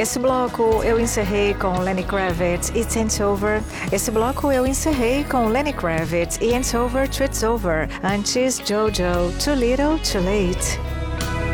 Esse bloco eu encerrei com Lenny Kravitz e It's Over. Esse bloco eu encerrei com Lenny Kravitz e It's Over, It's Over. Antes, Jojo, Too Little, Too Late.